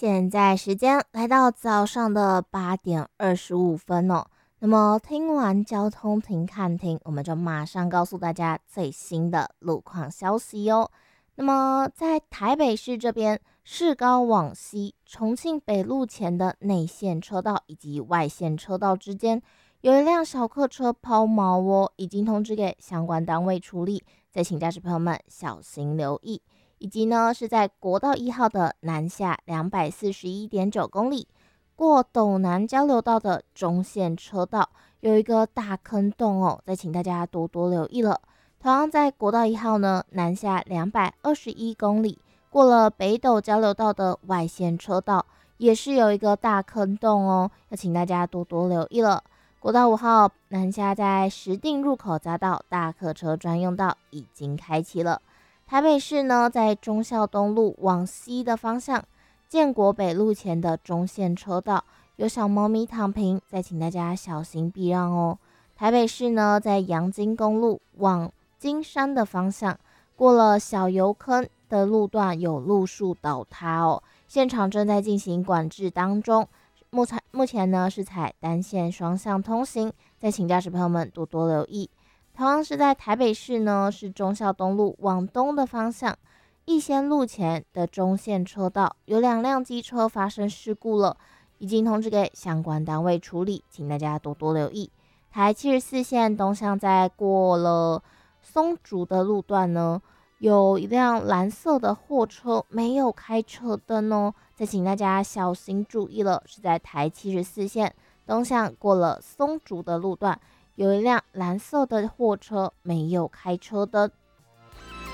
现在时间来到早上的8点25分哦。那么听完交通停看停，我们就马上告诉大家最新的路况消息哦。那么在台北市这边，市高往西重庆北路前的内线车道以及外线车道之间，有一辆小客车抛锚哦，已经通知给相关单位处理，再请驾驶朋友们小心留意。以及呢是在国道1号的南下241.9公里，过斗南交流道的中线车道有一个大坑洞哦，再请大家多多留意了。同样在国道1号呢南下221公里，过了北斗交流道的外线车道也是有一个大坑洞哦，要请大家多多留意了。国道5号南下在石碇入口匝道大客车专用道已经开启了。台北市呢，在忠孝东路往西的方向，建国北路前的中线车道有小猫咪躺平，再请大家小心避让哦。台北市呢，在阳金公路往金山的方向，过了小油坑的路段有路树倒塌哦，现场正在进行管制当中。目前呢是采单线双向通行，再请驾驶朋友们多多留意。同样是在台北市呢，是忠孝东路往东的方向，逸仙路前的中线车道有2辆机车发生事故了，已经通知给相关单位处理，请大家多多留意。台74线东向在过了松竹的路段呢，有一辆蓝色的货车没有开车灯哦，再请大家小心注意了，是在台74线东向过了松竹的路段。有一辆蓝色的货车没有开车灯，